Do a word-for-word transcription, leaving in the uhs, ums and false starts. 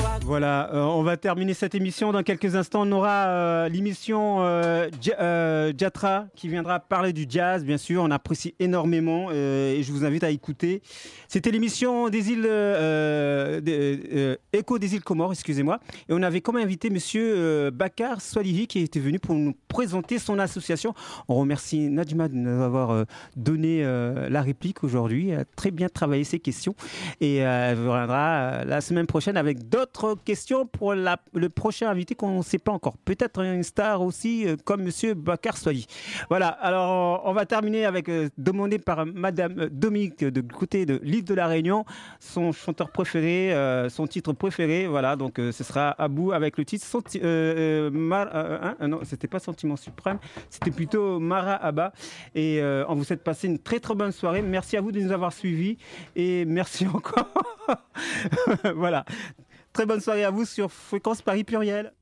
Voilà, euh, on va terminer cette émission. Dans quelques instants, on aura euh, l'émission euh, J- euh, Jatra qui viendra parler du jazz, bien sûr. On apprécie énormément euh, et je vous invite à écouter. C'était l'émission des îles euh, de, euh, Écho des îles Comores, excusez-moi. Et on avait comme invité monsieur euh, Bakar Swalihi qui était venu pour nous présenter son association. On remercie Najma de nous avoir euh, donné euh, la réplique aujourd'hui. Elle a très bien travaillé ses questions et euh, elle reviendra euh, la semaine prochaine avec d'autres questions pour la, le prochain invité qu'on ne sait pas encore. Peut-être une star aussi euh, comme monsieur Bakar Swalihi. Voilà, alors on va terminer avec euh, demandé par madame euh, Dominique de côté de l'île de la Réunion, son chanteur préféré, euh, son titre préféré. Voilà, donc euh, ce sera Abou avec le titre Senti- euh, euh, Mar- euh, hein, non, c'était pas Sentiment Suprême, c'était plutôt Mara Abba. Et euh, on vous souhaite passer une très très bonne soirée. Merci à vous de nous avoir suivis et merci encore. Voilà. Très bonne soirée à vous sur Fréquence Paris Pluriel.